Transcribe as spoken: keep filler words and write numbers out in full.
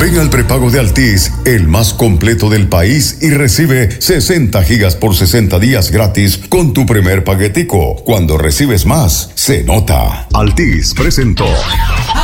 Ven al prepago de Altis, el más completo del país, y recibe sesenta gigas por sesenta días gratis con tu primer paquetico. Cuando recibes más, se nota. Altis presentó